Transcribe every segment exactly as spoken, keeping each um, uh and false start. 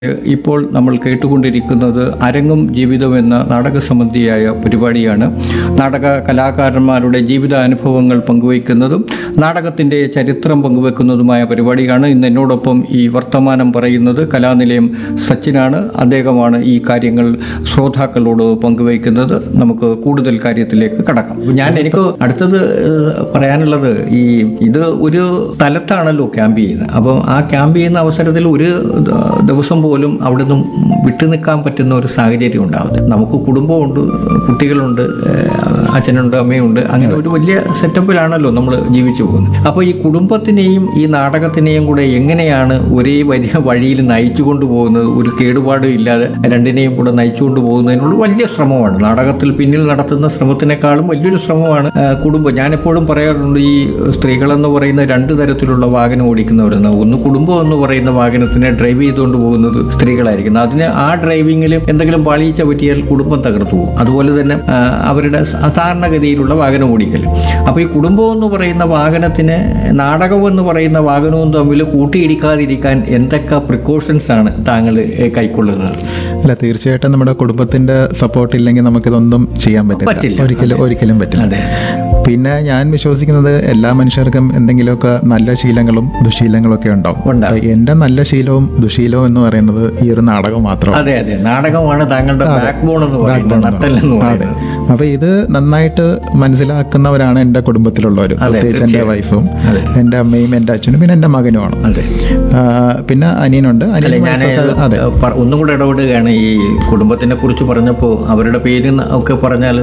ഇപ്പോൾ നമ്മൾ കേട്ടുകൊണ്ടിരിക്കുന്നത് അരങ്ങും ജീവിതം എന്ന നാടകസംബന്ധിയായ പരിപാടിയാണ്. നാടക കലാകാരന്മാരുടെ ജീവിതാനുഭവങ്ങൾ പങ്കുവയ്ക്കുന്നതും നാടകത്തിൻ്റെ ചരിത്രം പങ്കുവെക്കുന്നതുമായ പരിപാടിയാണ്. ഇന്ന് എന്നോടൊപ്പം ഈ വർത്തമാനം പറയുന്നത് കലാനിലയം സച്ചിനാണ്. അദ്ദേഹമാണ് ഈ കാര്യങ്ങൾ ശ്രോതാക്കളോട് പങ്കുവയ്ക്കുന്നത്. നമുക്ക് കൂടുതൽ കാര്യത്തിലേക്ക് കടക്കാം. ഞാൻ എനിക്ക് അടുത്തത് പറയാനുള്ളത്, ഈ ഇത് ഒരു സ്ഥലത്താണല്ലോ ക്യാമ്പ് ചെയ്യുന്നത്. അപ്പം ആ ക്യാമ്പ് ചെയ്യുന്ന അവസരത്തിൽ ഒരു ദിവസം പോലും അവിടെ നിന്നും വിട്ടുനിൽക്കാൻ പറ്റുന്ന ഒരു സാഹചര്യം ഉണ്ടാവുന്നത്. നമുക്ക് കുടുംബമുണ്ട്, കുട്ടികളുണ്ട്, അച്ഛനുണ്ട്, അമ്മയുണ്ട്. അങ്ങനെ ഒരു വലിയ സെറ്റപ്പിലാണല്ലോ നമ്മൾ ജീവിച്ചു പോകുന്നത്. അപ്പോൾ ഈ കുടുംബത്തിനെയും ഈ നാടകത്തിനെയും കൂടെ എങ്ങനെയാണ് ഒരേ വലിയ വഴിയിൽ നയിച്ചു കൊണ്ടുപോകുന്നത്? ഒരു കേടുപാടും ഇല്ലാതെ രണ്ടിനെയും കൂടെ നയിച്ചു കൊണ്ടുപോകുന്നതിനുള്ള വലിയ ശ്രമമാണ്. നാടകത്തിൽ പിന്നിൽ നടത്തുന്ന ശ്രമത്തിനേക്കാളും വലിയൊരു ശ്രമമാണ് കുടുംബം. ഞാനെപ്പോഴും പറയാറുണ്ട്, ഈ സ്ത്രീകളെന്ന് പറയുന്ന രണ്ട് തരത്തിലുള്ള വാഹനം ഓടിക്കുന്നവരെന്ന്. ഒന്ന് കുടുംബം എന്ന് പറയുന്ന വാഹനത്തിനെ ഡ്രൈവ് ചെയ്തുകൊണ്ട് പോകുന്നത് സ്ത്രീകളായിരിക്കും. അതിന് ആ ഡ്രൈവിങ്ങിൽ എന്തെങ്കിലും പാളിച്ച പറ്റിയാൽ കുടുംബം തകർത്തു പോകും. അതുപോലെ തന്നെ അവരുടെ സാധാരണഗതിയിലുള്ള വാഹനം ഓടിക്കൽ. അപ്പോൾ ഈ കുടുംബം എന്ന് പറയുന്ന വാഹനത്തിന് നാടകം എന്ന് പറയുന്ന വാഹനവും തമ്മിൽ കൂട്ടിയിടിക്കാതിരിക്കാൻ എന്തൊക്കെ പ്രിക്കോഷൻസ് ആണ് താങ്കൾ കൈക്കൊള്ളുന്നത്? അല്ല, തീർച്ചയായിട്ടും നമ്മുടെ കുടുംബത്തിന്റെ സപ്പോർട്ട് ഇല്ലെങ്കിൽ നമുക്കിതൊന്നും ചെയ്യാൻ പറ്റില്ല. ഒരിക്കലും ഒരിക്കലും പറ്റില്ല. പിന്നെ ഞാൻ വിശ്വസിക്കുന്നത് എല്ലാ മനുഷ്യർക്കും എന്തെങ്കിലുമൊക്കെ നല്ല ശീലങ്ങളും ദുശീലങ്ങളും ഒക്കെ ഉണ്ടാവും. എന്റെ നല്ല ശീലവും ദുശീലവും എന്ന് പറയുന്നത് ഈ ഒരു നാടകം മാത്രമാണ്. അതെ അതെ നാടകമാണ് താങ്കളുടെ ബാക്ക്ബോൺ എന്ന് പറയുന്നത്. അതെ, അപ്പൊ ഇത് നന്നായിട്ട് മനസ്സിലാക്കുന്നവരാണ് എൻ്റെ കുടുംബത്തിലുള്ളവർ. പ്രത്യേകിച്ച് എൻ്റെ വൈഫും എൻ്റെ അമ്മയും എൻ്റെ അച്ഛനും പിന്നെ എൻ്റെ മകനുമാണ്. പിന്നെ അനിയനുണ്ട്. അതെ, ഒന്നും കൂടെ ഇടപെടുകയാണ്. ഈ കുടുംബത്തിനെ കുറിച്ച് പറഞ്ഞപ്പോൾ അവരുടെ പേര് ഒക്കെ പറഞ്ഞാൽ.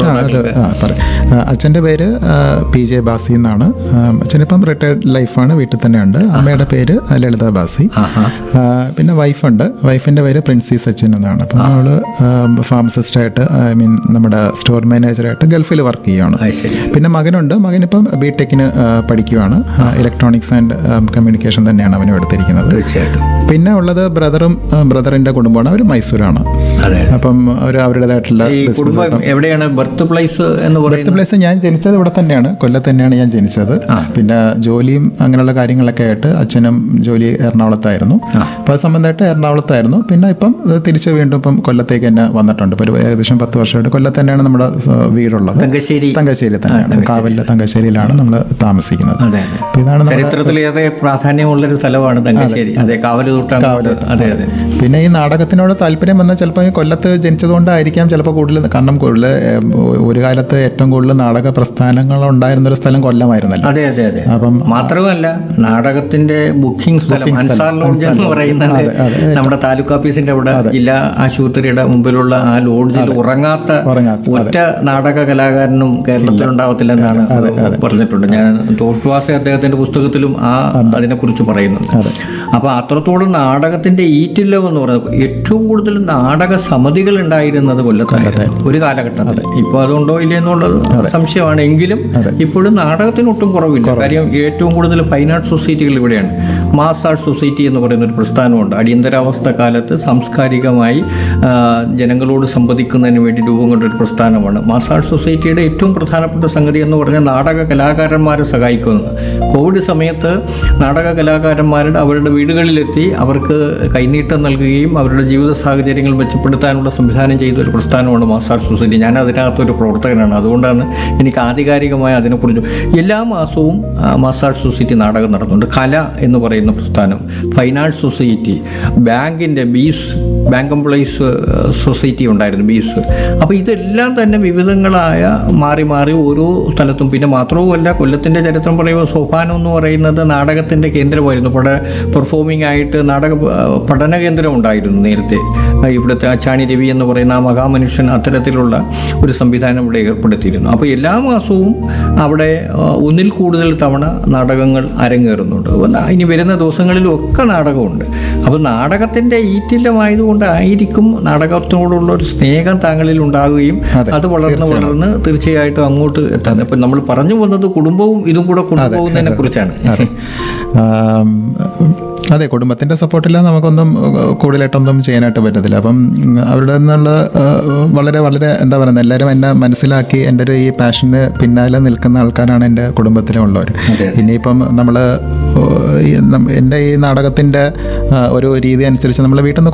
അച്ഛൻ്റെ പേര് പി ജെ ബാസി എന്നാണ്. അച്ഛനിപ്പം റിട്ടയർഡ് ലൈഫാണ്, വീട്ടിൽ തന്നെയുണ്ട്. അമ്മയുടെ പേര് ലളിത ബാസി. പിന്നെ വൈഫുണ്ട്. വൈഫിൻ്റെ പേര് പ്രിൻസി സച്ചിൻ എന്നാണ്. അപ്പം അവള് ഫാർമസിസ്റ്റായിട്ട്, ഐ മീൻ നമ്മുടെ സ്റ്റോർ മാനേജറായിട്ട് ഗൾഫിൽ വർക്ക് ചെയ്യുകയാണ്. പിന്നെ മകനുണ്ട്. മകനിപ്പം ബി ടെക്കിന് പഠിക്കുകയാണ്. ഇലക്ട്രോണിക്സ് ആൻഡ് കമ്മ്യൂണിക്കേഷൻ തന്നെയാണ് അവനും എടുത്തിരിക്കുന്നത്. പിന്നെ ഉള്ളത് ബ്രദറും ബ്രദറിൻ്റെ കുടുംബമാണ്. അവർ മൈസൂരാണ്. അപ്പം അവർ അവരുടേതായിട്ടുള്ള എവിടെയാണ് ബർത്ത് പ്ലേസ് എന്ന് പറയുന്നത്? ബർത്ത് പ്ലേസ് ഞാൻ ജനിച്ചത് ഇവിടെ തന്നെയാണ്, കൊല്ലത്ത് തന്നെയാണ് ഞാൻ ജനിച്ചത്. പിന്നെ ജോലിയും അങ്ങനെയുള്ള കാര്യങ്ങളൊക്കെ ആയിട്ട് അച്ഛനും ജോലി എറണാകുളത്തായിരുന്നു. അപ്പം അത് സംബന്ധമായിട്ട് എറണാകുളത്തായിരുന്നു. പിന്നെ ഇപ്പം തിരിച്ച് വീണ്ടും ഇപ്പം കൊല്ലത്തേക്ക് തന്നെ വന്നിട്ടുണ്ട്. ഇപ്പോൾ ഏകദേശം പത്ത് വർഷമായിട്ട് കൊല്ലത്ത് തന്നെയാണ് നമ്മുടെ വീടുള്ളത്. തങ്കശ്ശേരി തങ്കശ്ശേരി തന്നെയാണ്, കാവലിലെ തങ്കശ്ശേരിയിലാണ് നമ്മൾ താമസിക്കുന്നത്. ഇതാണ് ചരിത്രത്തിലേറെ പ്രാധാന്യമുള്ളൊരു സ്ഥലമാണ് തങ്കശ്ശേരി. അതെ, കാവല് കാവല്. പിന്നെ ഈ നാടകത്തിനോട് താല്പര്യം വന്നാൽ ചിലപ്പോൾ ഈ കൊല്ലത്ത് ജനിച്ചതുകൊണ്ടായിരിക്കാം ചിലപ്പോൾ കൂടുതൽ. കാരണം കൂടുതൽ ഒരു കാലത്ത് ഏറ്റവും കൂടുതൽ നാടക പ്രസ്ഥാനങ്ങൾ ഉണ്ടായിരുന്നൊരു സ്ഥലം കൊല്ലമായിരുന്നല്ലോ. അതെ അതെ അതെ. അപ്പം മാത്രമല്ല നാടകത്തിന്റെ ബുക്കിംഗ് സ്ഥലം അൻസാർ ലോഡ്ജ് എന്ന് പറയുന്നത് നമ്മുടെ താലൂക്ക് ഓഫീസിന്റെ അവിടെ ജില്ലാ ആശുപത്രിയുടെ മുമ്പിലുള്ള ആ ലോഡ്ജിൽ ഉറങ്ങാത്ത ഒറ്റ നാടക കലാകാരനും കേരളത്തിലുണ്ടാവത്തില്ലെന്നാണ് പറഞ്ഞിട്ടുണ്ട്. ഞാൻ തോട്ടുവാസ അദ്ദേഹത്തിന്റെ പുസ്തകത്തിലും ആ അതിനെക്കുറിച്ച് പറയുന്നുണ്ട്. അപ്പൊ അത്രത്തോളം നാടകത്തിന്റെ ഈറ്റില്ലം എന്ന് പറയുന്നത് ഏറ്റവും കൂടുതൽ നാടക സമിതികൾ ഉണ്ടായിരുന്നത് കൊല്ലത്തായിരുന്നു ഒരു കാലഘട്ടത്തിൽ. ഇപ്പൊ അതുണ്ടോ ഇല്ല എന്നുള്ളത് സംശയമാണ്. എങ്കിലും ഇപ്പോഴും നാടകത്തിന് ഒട്ടും കുറവില്ല. കാര്യം ഏറ്റവും കൂടുതൽ ഫൈൻ ആർട്ട് സൊസൈറ്റികൾ ഇവിടെയാണ്. മാസ് ആർട്ട് സൊസൈറ്റി എന്ന് പറയുന്ന ഒരു പ്രസ്ഥാനമുണ്ട്. അടിയന്തരാവസ്ഥ കാലത്ത് സാംസ്കാരികമായി ജനങ്ങളോട് സംവദിക്കുന്നതിന് വേണ്ടി രൂപം കൊണ്ട ഒരു പ്രസ്ഥാനമാണ് മാസ് ആർട്ട് സൊസൈറ്റിയുടെ ഏറ്റവും പ്രധാനപ്പെട്ട സംഗതി എന്ന് പറഞ്ഞാൽ നാടക കലാകാരന്മാരെ സഹായിക്കുന്നത്. കോവിഡ് സമയത്ത് നാടക കലാകാരന്മാരുടെ അവരുടെ വീടുകളിലെത്തി അവർക്ക് കൈനീട്ടം നൽകുകയും അവരുടെ ജീവിത സാഹചര്യങ്ങൾ മെച്ചപ്പെടുത്താനുള്ള സംവിധാനം ചെയ്ത ഒരു പ്രസ്ഥാനമാണ് മാസ് ആർട്ട് സൊസൈറ്റി. ഞാൻ അതിനകത്തൊരു പ്രവർത്തകനാണ്. അതുകൊണ്ടാണ് എനിക്ക് ആധികാരികമായ അതിനെക്കുറിച്ച്. എല്ലാ മാസവും മാസ് ആർട്ട് സൊസൈറ്റി നാടകം നടത്തുന്നുണ്ട്. കല എന്ന് പറയുന്ന പ്രസ്ഥാനം, ഫൈൻ ആർട്ട് സൊസൈറ്റി, ബാങ്കിൻ്റെ ബീസ് ബാങ്ക് എംപ്ലോയീസ് സൊസൈറ്റി ഉണ്ടായിരുന്നു, ബീസ്. അപ്പോൾ ഇതെല്ലാം തന്നെ വിവിധങ്ങളായ മാറി മാറി ഓരോ സ്ഥലത്തും. പിന്നെ മാത്രവുമല്ല, കൊല്ലത്തിൻ്റെ ചരിത്രം പറയുമ്പോൾ സോപാനം എന്ന് പറയുന്നത് നാടകത്തിൻ്റെ കേന്ദ്രമായിരുന്നു. പഠ പെർഫോമിംഗ് ആയിട്ട് നാടക പഠന കേന്ദ്രം ഉണ്ടായിരുന്നു നേരത്തെ. ഇവിടുത്തെ അച്ചാണി രവി എന്ന് പറയുന്ന ആ മഹാമനുഷ്യൻ അത്തരത്തിലുള്ള ഒരു സംവിധാനം ഇവിടെ ഏർപ്പെടുത്തിയിരുന്നു. അപ്പോൾ എല്ലാ മാസവും അവിടെ ഒന്നിൽ കൂടുതൽ തവണ നാടകങ്ങൾ അരങ്ങേറുന്നുണ്ട്. ഇനി വരുന്ന ദിവസങ്ങളിലും ഒക്കെ നാടകമുണ്ട്. അപ്പോൾ നാടകത്തിൻ്റെ ഈറ്റില്ലമായതുകൊണ്ടായിരിക്കും നാടകത്തോടുള്ള ഒരു സ്നേഹം താങ്കളിൽ ഉണ്ടാകുകയും അത് വളർന്ന് വളർന്ന് തീർച്ചയായിട്ടും അങ്ങോട്ട് എത്താൻ. ഇപ്പം നമ്മൾ പറഞ്ഞു വന്നത് കുടുംബവും ഇതും കൂടെ കൊണ്ടുപോകുന്നതിനെ കുറിച്ചാണ്. അതെ, കുടുംബത്തിൻ്റെ സപ്പോർട്ടില്ല നമുക്കൊന്നും കൂടുതലായിട്ടൊന്നും ചെയ്യാനായിട്ട് പറ്റത്തില്ല. അപ്പം അവരുടെ നിന്നുള്ള വളരെ വളരെ എന്താ പറയുന്നത്, എല്ലാവരും എന്നെ മനസ്സിലാക്കി എൻ്റെ ഒരു ഈ പാഷന് പിന്നാലെ നിൽക്കുന്ന ആൾക്കാരാണ് എൻ്റെ കുടുംബത്തിലുള്ളവർ. ഇനിയിപ്പം നമ്മൾ എൻ്റെ ഈ നാടകത്തിൻ്റെ ഒരു രീതി അനുസരിച്ച് നമ്മൾ വീട്ടിൽ നിന്ന്